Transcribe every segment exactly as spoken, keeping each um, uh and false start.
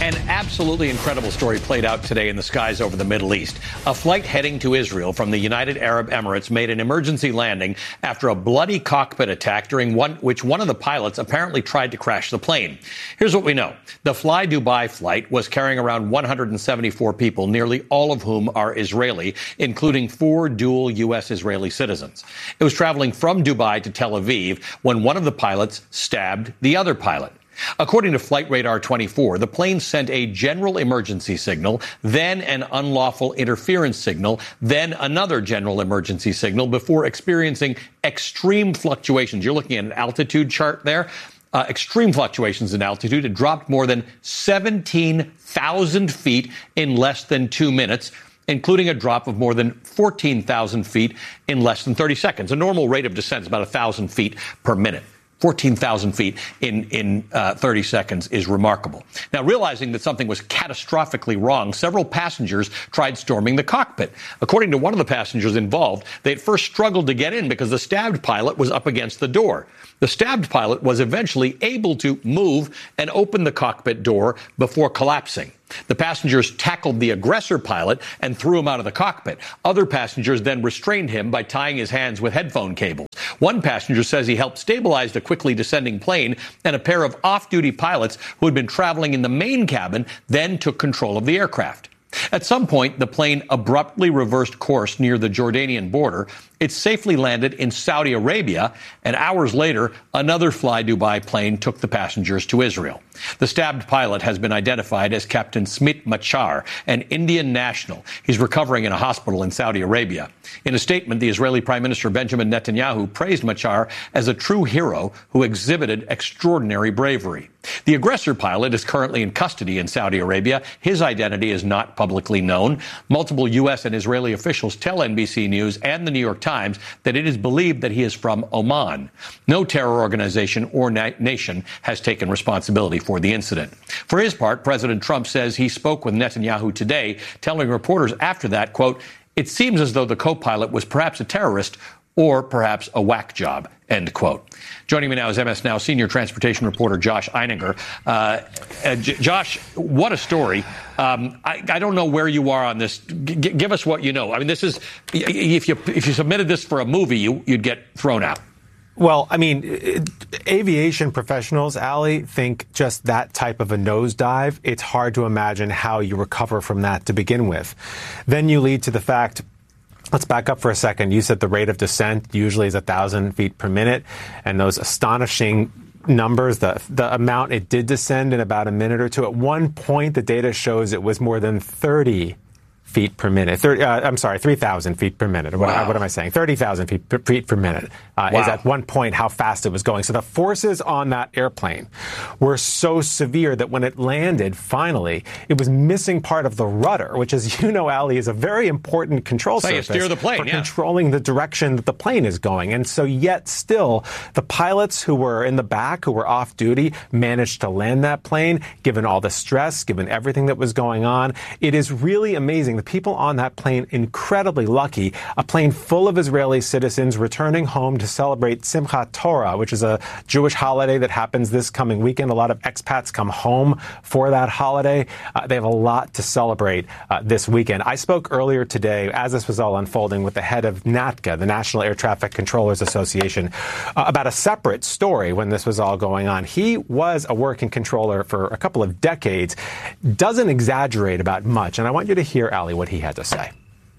An absolutely incredible story played out today in the skies over the Middle East. A flight heading to Israel from the United Arab Emirates made an emergency landing after a bloody cockpit attack during one, which one of the pilots apparently tried to crash the plane. Here's what we know. The Fly Dubai flight was carrying around one hundred seventy-four people, nearly all of whom are Israeli, including four dual U S Israeli citizens. It was traveling from Dubai to Tel Aviv when one of the pilots stabbed the other pilot. According to Flight Radar twenty-four, the plane sent a general emergency signal, then an unlawful interference signal, then another general emergency signal before experiencing extreme fluctuations. You're looking at an altitude chart there. Uh, extreme fluctuations in altitude. It dropped more than seventeen thousand feet in less than two minutes. Including a drop of more than fourteen thousand feet in less than thirty seconds. A normal rate of descent is about one thousand feet per minute. fourteen thousand feet in, in uh, thirty seconds is remarkable. Now, realizing that something was catastrophically wrong, several passengers tried storming the cockpit. According to one of the passengers involved, they at first struggled to get in because the stabbed pilot was up against the door. The stabbed pilot was eventually able to move and open the cockpit door before collapsing. The passengers tackled the aggressor pilot and threw him out of the cockpit. Other passengers then restrained him by tying his hands with headphone cables. One passenger says he helped stabilize the quickly descending plane, and a pair of off-duty pilots who had been traveling in the main cabin then took control of the aircraft. At some point, the plane abruptly reversed course near the Jordanian border. It safely landed in Saudi Arabia, and hours later, another Fly Dubai plane took the passengers to Israel. The stabbed pilot has been identified as Captain Smit Machar, an Indian national. He's recovering in a hospital in Saudi Arabia. In a statement, the Israeli Prime Minister Benjamin Netanyahu praised Machar as a true hero who exhibited extraordinary bravery. The aggressor pilot is currently in custody in Saudi Arabia. His identity is not publicly known. Multiple U S and Israeli officials tell N B C News and the New York Times that it is believed that he is from Oman. No terror organization or na- nation has taken responsibility for the incident. For his part, President Trump says he spoke with Netanyahu today, telling reporters after that, quote, "It seems as though the co-pilot was perhaps a terrorist or perhaps a whack job," end quote. Joining me now is M S Now senior transportation reporter Josh Eininger. Uh, uh, J- Josh, what a story. Um, I, I don't know where you are on this. G- give us what you know. I mean, this is, if you if you submitted this for a movie, you, you'd get thrown out. Well, I mean, it, aviation professionals, Ali, think just that type of a nosedive, it's hard to imagine how you recover from that to begin with. Then you lead to the fact, let's back up for a second. You said the rate of descent usually is one thousand feet per minute, and those astonishing numbers, the the amount it did descend in about a minute or two. At one point, the data shows it was more than thirty feet per minute. thirty, uh, I'm sorry, three thousand feet per minute. What, wow. what am I saying? thirty thousand feet per, feet per minute uh, wow. is at one point how fast it was going. So the forces on that airplane were so severe that when it landed, finally, it was missing part of the rudder, which, as you know, Ali, is a very important control so surface you steer the plane, for yeah. controlling the direction that the plane is going. And so yet still, the pilots who were in the back, who were off duty, managed to land that plane, given all the stress, given everything that was going on. It is really amazing. The people on that plane, incredibly lucky, a plane full of Israeli citizens returning home to celebrate Simchat Torah, which is a Jewish holiday that happens this coming weekend. A lot of expats come home for that holiday. Uh, they have a lot to celebrate uh, this weekend. I spoke earlier today, as this was all unfolding, with the head of NATCA, the National Air Traffic Controllers Association, uh, about a separate story when this was all going on. He was a working controller for a couple of decades, doesn't exaggerate about much, and I want you to hear, Ali, what he had to say.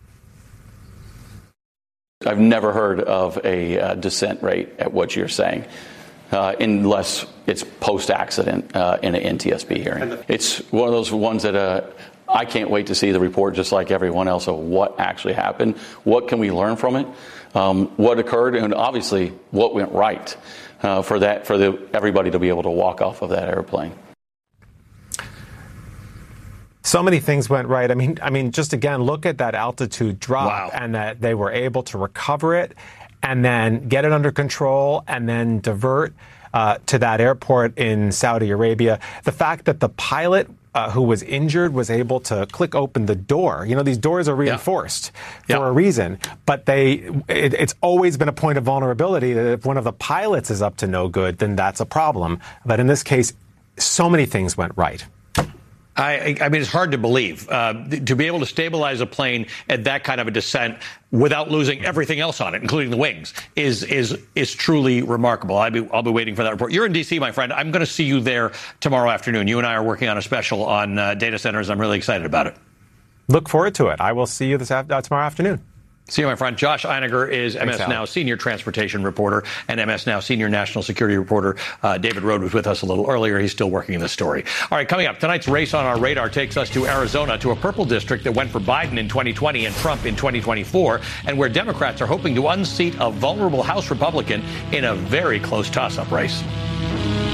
I've never heard of a uh, descent rate at what you're saying, uh, unless it's post-accident uh, in an N T S B hearing. It's one of those ones that uh, I can't wait to see the report, just like everyone else, of what actually happened. What can we learn from it? Um, what occurred, and obviously what went right uh, for that for the, everybody to be able to walk off of that airplane. So many things went right. I mean, I mean, just again, look at that altitude drop wow. and that they were able to recover it and then get it under control and then divert uh, to that airport in Saudi Arabia. The fact that the pilot uh, who was injured was able to click open the door. You know, these doors are reinforced yeah. for yeah. a reason, but they it, it's always been a point of vulnerability that if one of the pilots is up to no good, then that's a problem. But in this case, so many things went right. I, I mean, it's hard to believe uh, to be able to stabilize a plane at that kind of a descent without losing everything else on it, including the wings, is is is truly remarkable. I'll be I'll be waiting for that report. You're in D C, my friend. I'm going to see you there tomorrow afternoon. You and I are working on a special on uh, data centers. I'm really excited about it. Look forward to it. I will see you this uh, tomorrow afternoon. See you, my friend. Josh Einiger is M S Thanks, Now senior transportation reporter and M S Now senior national security reporter. Uh, David Rode was with us a little earlier. He's still working in the story. All right, coming up, tonight's race on our radar takes us to Arizona, to a purple district that went for Biden in twenty twenty and Trump in twenty twenty-four, and where Democrats are hoping to unseat a vulnerable House Republican in a very close toss-up race.